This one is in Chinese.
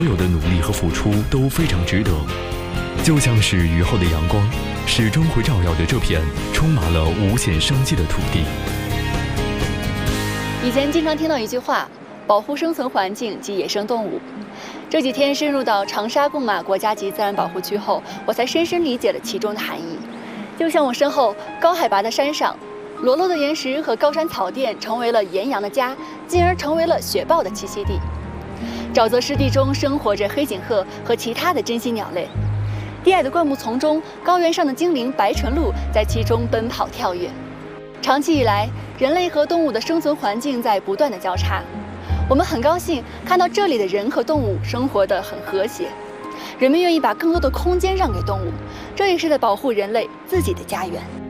所有的努力和付出都非常值得，就像是雨后的阳光，始终会照耀着这片充满了无限生机的土地。 以前经常听到一句话：保护生存环境及野生动物。这几天深入到长沙贡马国家级自然保护区后，我才深深理解了其中的含义。就像我身后高海拔的山上，裸露的岩石和高山草甸成为了岩羊的家，进而成为了雪豹的栖息地。沼泽湿地中生活着黑颈鹤和其他的珍稀鸟类，低矮的灌木丛中，高原上的精灵白唇鹿在其中奔跑跳跃。长期以来，人类和动物的生存环境在不断的交叉。我们很高兴看到这里的人和动物生活得很和谐，人们愿意把更多的空间让给动物，这也是在保护人类自己的家园。